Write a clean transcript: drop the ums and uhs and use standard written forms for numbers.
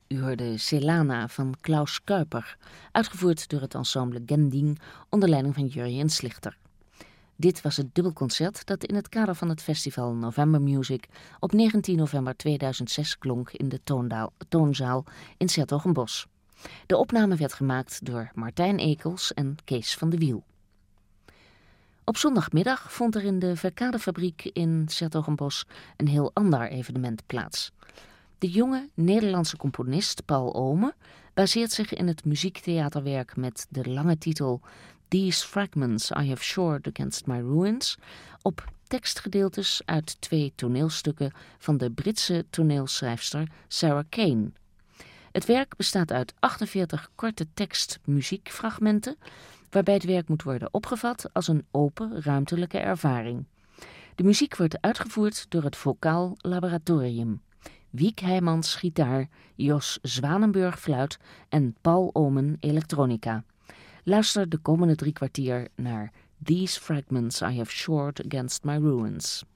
U hoorde Celana van Klaus Kuiper, uitgevoerd door het ensemble Gending onder leiding van Jurjen Slichter. Dit was het dubbelconcert dat in het kader van het festival November Music op 19 november 2006 klonk in de Toonzaal in 's-Hertogenbosch. De opname werd gemaakt door Martijn Ekels en Kees van de Wiel. Op zondagmiddag vond er in de Verkadefabriek in 's-Hertogenbosch een heel ander evenement plaats. De jonge Nederlandse componist Paul Omen baseert zich in het muziektheaterwerk met de lange titel These Fragments I Have Shored Against My Ruins op tekstgedeeltes uit 2 toneelstukken van de Britse toneelschrijfster Sarah Kane. Het werk bestaat uit 48 korte tekst-muziekfragmenten, waarbij het werk moet worden opgevat als een open, ruimtelijke ervaring. De muziek wordt uitgevoerd door het Vocaal Laboratorium. Wiek Heijmans gitaar, Jos Zwanenburg fluit en Paul Omen elektronica. Luister de komende 3 kwartier naar These Fragments I Have Shored Against My Ruins.